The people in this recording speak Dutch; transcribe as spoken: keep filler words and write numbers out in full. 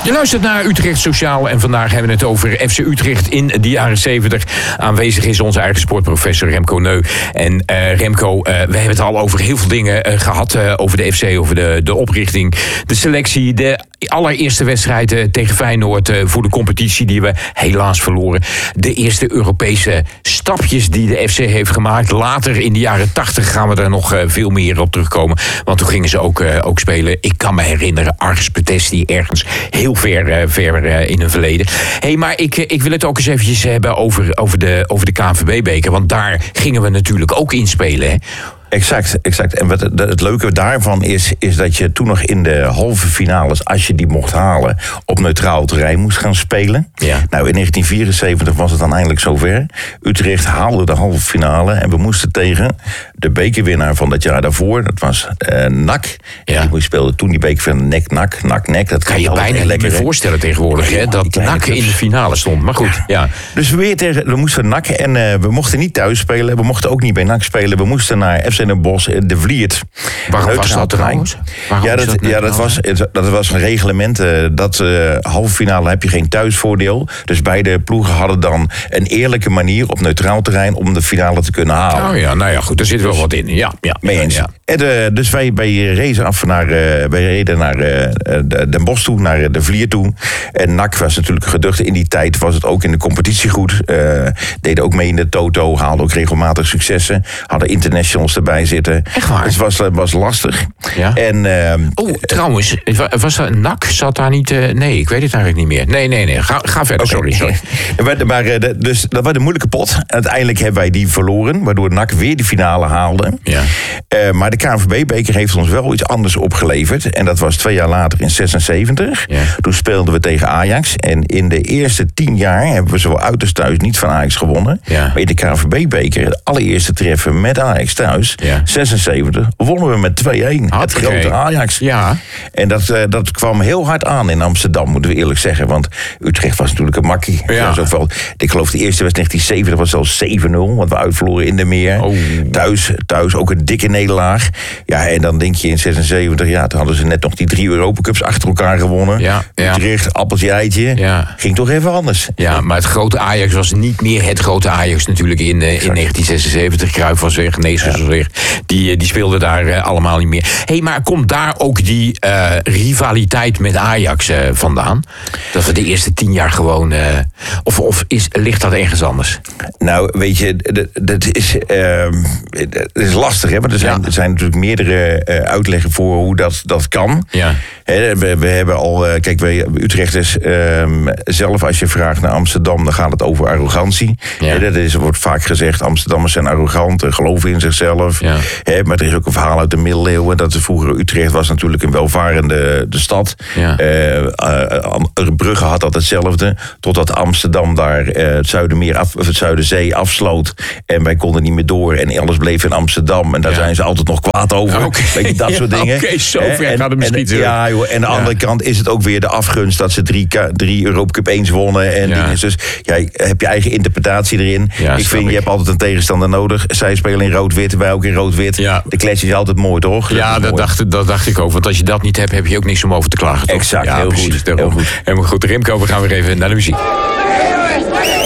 Je luistert naar Utrecht Sociaal en vandaag hebben we het over F C Utrecht in de jaren zeventig. Aanwezig is onze eigen sportprofessor Remco Neu. En uh, Remco, uh, we hebben het al over heel veel dingen uh, gehad. Uh, over de F C, over de, de oprichting, de selectie, de allereerste wedstrijd uh, tegen Feyenoord uh, voor de competitie die we helaas verloren. De eerste Europese stapjes die de F C heeft gemaakt. Later in de jaren tachtig gaan we daar nog uh, veel meer op terugkomen. Want toen gingen ze ook, uh, ook spelen. Ik kan me herinneren, Args Petesti ergens heel ver, uh, ver uh, in hun verleden. Hé, hey, maar ik, ik wil het ook eens eventjes hebben over, over de, over de K N V B-beker. Want daar gingen we natuurlijk ook in spelen, hè? Exact, exact. En wat het, het leuke daarvan is, is dat je toen nog in de halve finales, als je die mocht halen, op neutraal terrein moest gaan spelen. Ja. Nou, in negentien vierenzeventig was het dan eindelijk zover. Utrecht haalde de halve finale en we moesten tegen de bekerwinnaar van dat jaar daarvoor. Dat was uh, N A C. Ja. Die speelde toen die beker van nek, N A C, N A C, nek. Dat kan je bijna niet lekker, meer voorstellen tegenwoordig, hè? Dat N A C in de finale stond. Maar goed, ja. ja. Dus we, weer tegen, we moesten N A C en uh, we mochten niet thuis spelen. We mochten ook niet bij N A C spelen. We moesten naar F C Den Bosch, de Vliert. Waarom was dat trouwens? Ja, dat, dat, ja dat, was, dat was een reglement. Uh, dat uh, halve finale heb je geen thuisvoordeel. Dus beide ploegen hadden dan een eerlijke manier op neutraal terrein om de finale te kunnen halen. Oh ja, nou ja, goed, daar zit wel dus, wat in. Ja, ja, mee eens. Ja. En, uh, dus wij, wij reden af naar, uh, wij reden naar uh, Den Bosch toe, naar de Vliert toe. En N A C was natuurlijk geducht. In die tijd was het ook in de competitie goed. Uh, deden ook mee in de Toto, haalden ook regelmatig successen. Hadden internationals erbij zitten. Echt waar? Het was, was lastig. Ja? En, uh, oh, trouwens, was dat N A C? Zat daar niet... Uh, nee, ik weet het eigenlijk niet meer. Nee, nee, nee. Ga, ga verder, okay. sorry. sorry. maar, uh, dus dat was een moeilijke pot. Uiteindelijk hebben wij die verloren, waardoor N A C weer die finale haalde. Ja. Uh, maar de K N V B-beker heeft ons wel iets anders opgeleverd. En dat was twee jaar later in zesenzeventig. Ja. Toen speelden we tegen Ajax. En in de eerste tien jaar hebben we zowel uit als thuis niet van Ajax gewonnen. Ja. Maar in de K N V B-beker, het allereerste treffen met Ajax thuis... Ja. zesenzeventig wonnen we met twee-een. Het grote Ajax. Ja. En dat, uh, dat kwam heel hard aan in Amsterdam, moeten we eerlijk zeggen. Want Utrecht was natuurlijk een makkie. Ja. Zoveel, ik geloof de eerste was negentien zeventig, was zelfs zeven nul. Want we uitverloren in de meer. Oh. Thuis, thuis ook een dikke nederlaag. Ja, en dan denk je in zesenzeventig, ja, toen hadden ze net nog die drie Europacups achter elkaar gewonnen. Ja. Ja. Utrecht, appeltje, eitje. Ja. Ging toch even anders. Ja, maar het grote Ajax was niet meer het grote Ajax natuurlijk in, uh, in negentien zesenzeventig. Cruijff was weg, Neeskens was weg. Die, die speelden daar uh, allemaal niet meer. Hé, hey, maar komt daar ook die uh, rivaliteit met Ajax uh, vandaan? Dat we de eerste tien jaar gewoon... Uh, of of is, ligt dat ergens anders? Nou, weet je, dat, dat, is, uh, dat is lastig, hè? Want er zijn, ja. er zijn natuurlijk meerdere uh, uitleggen voor hoe dat, dat kan. Ja. He, we, we hebben al... Uh, kijk, wij Utrechters uh, zelf, als je vraagt naar Amsterdam, dan gaat het over arrogantie. Ja. He, dat is, wordt vaak gezegd, Amsterdammers zijn arrogant, geloven in zichzelf. Ja. He, maar er is ook een verhaal uit de middeleeuwen dat vroeger Utrecht was natuurlijk een welvarende de stad. Ja. Uh, uh, Brugge had dat hetzelfde, totdat Amsterdam daar uh, het Zuidermeer af, het Zuiderzee afsloot en wij konden niet meer door en alles bleef in Amsterdam en daar ja. zijn ze altijd nog kwaad over. Okay. Weet je, dat soort dingen. Oké, okay, zo ver en, gaat het misschien en, ja, joh, en aan de ja. andere kant is het ook weer de afgunst dat ze drie, drie Europacup eens wonnen en ja. dingen. Dus ja, heb je eigen interpretatie erin. Ja, ik vind, ik. je hebt altijd een tegenstander nodig. Zij spelen in rood-wit, wij ook in rood-wit. Ja. De clash is altijd mooi, toch? Dat ja, dat, mooi. Dacht, dat dacht ik ook. Want als je dat niet hebt, heb je ook niks om over te klagen, toch? Exact, ja, heel, precies, goed, heel goed. Helemaal goed. Remco, we gaan weer even naar de muziek.